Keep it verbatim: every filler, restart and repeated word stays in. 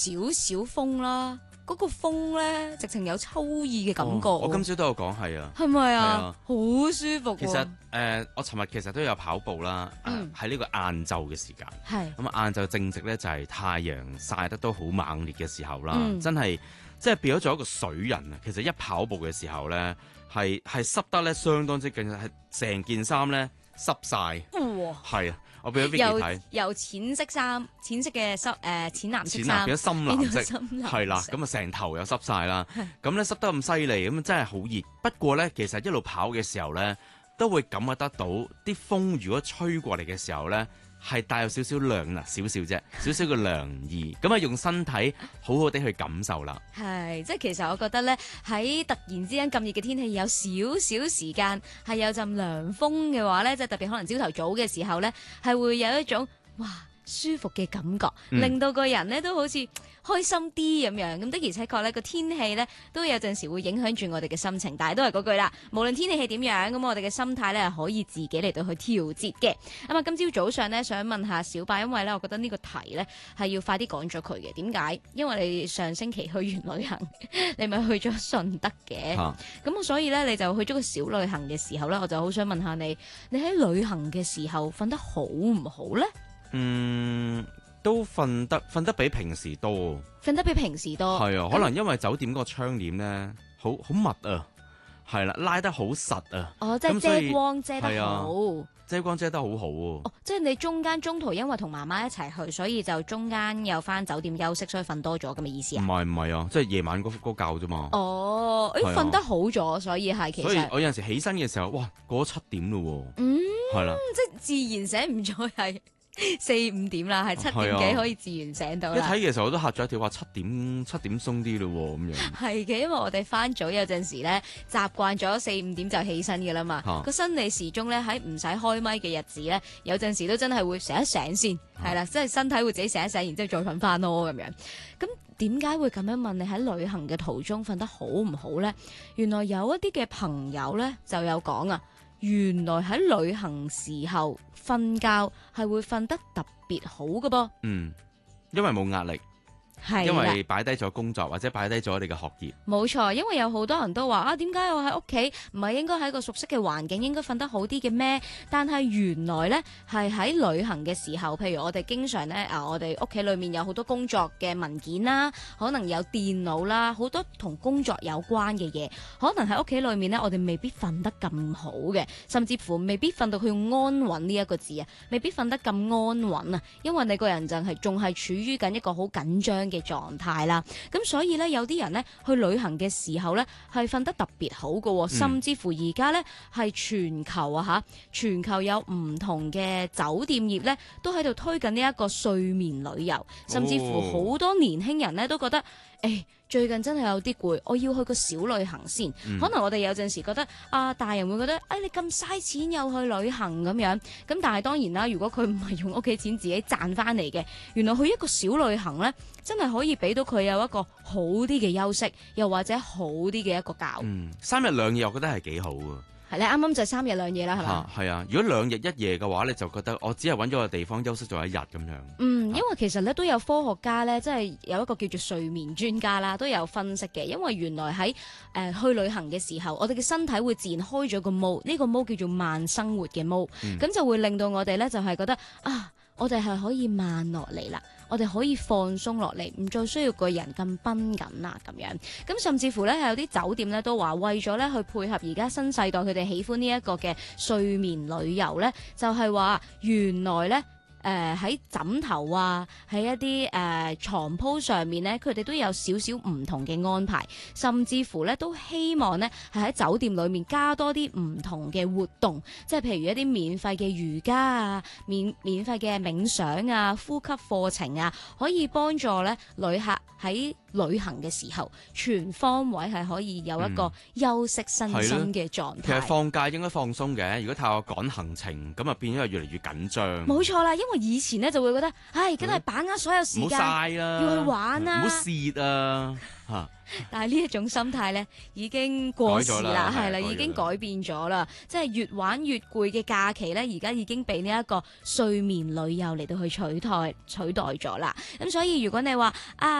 少少風啦，嗰、嗰個風咧直情有秋意嘅感覺、 哦。我今朝都有講係啊， 係咪啊？ 啊好舒服、啊。 其實誒、呃，我尋日其實都有跑步啦，喺、呃、呢、嗯、個晏晝嘅時間。係咁晏晝正值咧就係太陽曬得都好猛烈嘅時候啦，嗯、真係即係變咗做一個水人啊！其實一跑步嘅時候咧，係係濕得咧相當之勁，係成件衫咧濕晒。哇！係啊。我俾咗 Vicky 睇， 由淺色衫、淺色嘅濕誒淺藍色衫， 變咗深藍色，係啦，咁啊成頭又濕晒啦，咁咧濕得咁犀利，咁真係好熱。不過咧，其實一路跑嘅時候咧，都會感覺得到啲風如果吹過嚟嘅時候咧，係帶有少少涼啦，少少啫，少少嘅涼意，咁啊用身體好好地去感受啦。係， 即係其實我覺得咧，喺突然之間咁熱嘅天氣，有少少時間係有陣涼風嘅話咧，即係特別可能朝頭早嘅時候咧，係會有一種哇舒服嘅感覺，令到個人咧都好似開心啲咁樣。咁的而且確咧，個天氣咧都有陣時會影響住我哋嘅心情，但係都係嗰句啦，無論天氣係點樣，咁我哋嘅心態咧係可以自己嚟到去調節嘅。咁啊，今朝早上咧想問下小巴，因為咧我覺得呢個題咧係要快啲講咗佢嘅。點解？因為你上星期去完旅行，你咪去咗順德嘅，咁、啊、所以咧你就去咗個小旅行嘅時候咧，我就好想問下你，你喺旅行嘅時候瞓得好唔好咧？ 嗯，都瞓得瞓得比平時多， 瞓得比平時多。係啊，可能因為酒店嗰個窗簾咧，好好密啊，係啦，拉得好實啊。 哦，即係遮光遮得好， 遮光遮得好好喎。 哦，即係你中間中途因為同媽媽一齊去，所以就中間有翻酒店休息，所以瞓多咗咁嘅意思啊？ 唔係唔係啊，即係夜晚嗰嗰覺啫嘛。 哦，誒，瞓得好咗，所以係其實。 所以我有陣時起身嘅時候，哇，過咗七點咯喎。 嗯， 係啦， 即係自然醒唔再係四五點啦，係七點幾可以自然醒到啦。 一睇嘅時候我都嚇咗一跳，話七點七點鬆啲咯咁樣。 係嘅，因為我哋翻早有陣時咧習慣咗四五點就起身嘅啦嘛。個、啊、生理時鐘咧喺唔使開咪嘅日子咧，有陣時都真係會醒一醒先，係啦、啊，即係身體會自己醒一醒，然之後再瞓翻咯咁樣。咁點解會咁樣問你喺旅行嘅途中瞓得好唔好咧？原來有一啲嘅朋友咧就有講啊。原來喺旅行時候瞓覺係會瞓得特別好嘅噃。嗯， 因為冇壓力。係，因為擺低咗工作或者擺低咗你嘅學業。 冇錯，因為有好多人都話啊，點解我喺屋企唔係應該喺個熟悉嘅環境應該瞓得好啲嘅咩？但係原來呢係喺旅行嘅時候，譬如我哋經常呢，啊，我哋屋企裏面有好多工作嘅文件啦，可能有電腦啦，好多同工作有關嘅嘢，可能喺屋企裏面呢，我哋未必瞓得咁好嘅，甚至乎未必瞓到佢用安穩呢一個字啊，未必瞓得咁安穩啊，因為你個人就係仲係處於緊一個好緊張嘅狀態啦，咁所以咧有啲人咧去旅行嘅時候咧係瞓得特別好嘅、嗯，甚至乎而家咧係全球啊吓，全球有唔同嘅酒店業咧都喺度推緊呢一個睡眠旅遊，甚至乎好多年輕人咧都覺得，誒、欸、最近真係有啲攰，我要去個小旅行先。嗯、可能我哋有陣時覺得啊，大人會覺得，誒、哎、你咁嘥錢又去旅行咁樣，咁但係當然啦，如果佢唔係用屋企錢自己賺翻嚟嘅，原來去一個小旅行咧，真係可以俾到佢有一個好啲嘅休息，又或者好啲嘅一個覺。 嗯，三日兩夜我覺得係幾好啊。 係你啱啱就三日兩夜啦，係嘛？ 係啊，如果兩日一夜嘅話，你就覺得我只係揾咗個地方休息咗一日咁樣。 嗯，因為其實咧都有科學家咧，即係有一個叫做睡眠專家啦，都有分析嘅。因為原來喺誒、呃、去旅行嘅時候，我哋嘅身體會自然開咗個 mode，呢個 mode 叫做慢生活嘅 mode，咁、嗯、就會令到我哋咧就係、是、覺得啊，我哋係可以慢落嚟啦。我哋可以放鬆落嚟，唔再需要個人咁繃緊啦咁樣。咁甚至乎咧，有啲酒店咧都話，為咗咧去配合而家新世代佢哋喜歡呢一個嘅睡眠旅遊咧，就係、是、話原來咧。誒、呃、喺枕頭啊，喺一啲誒、呃、床鋪上面咧，佢哋都有少少唔同嘅安排，甚至乎咧都希望咧係喺酒店裏面加多啲唔同嘅活動，即係譬如一啲免費嘅瑜伽啊，免免費嘅冥想啊，呼吸課程啊，可以幫助咧旅客喺旅行嘅時候全方位係可以有一個休息身心嘅狀態、嗯。 其實放假應該放鬆嘅，如果太過趕行程，咁啊變咗越嚟越緊張。 冇錯啦，因為以前咧就會覺得，唉，梗係把握所有時間， 唔好嘥啦， 要去玩啊， 唔好蝕啊，嚇！ 但係呢一種心態咧已經過時啦，係啦，已經改變咗啦。即係越玩越攰嘅假期咧，而家已經被呢一個睡眠旅遊嚟到去取代取代咗啦。咁所以如果你話啊〜